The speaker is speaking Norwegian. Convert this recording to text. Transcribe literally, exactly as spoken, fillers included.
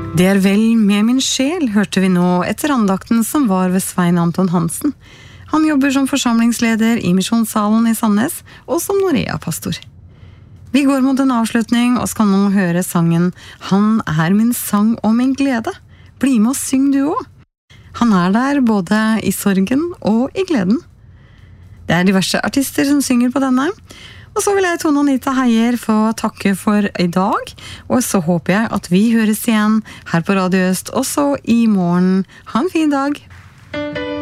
Det er vel med min sjel, hørte vi nå etter andakten som var ved Svein Anton Hansen. Han jobber som forsamlingsleder i Misjonssalen i Sandnes, og som Norea-pastor. Vi går mot en avslutning, og skal nå høre sangen «Han er min sang og min glede». Bli med og syng du også. Han er der både i sorgen og i gleden. Det er diverse artister som synger på denne. Og så vil jeg, Tone Anita Heier, få takke for i dag. Og så håper jeg at vi høres igjen her på Radio Øst også i morgen. Ha en fin dag!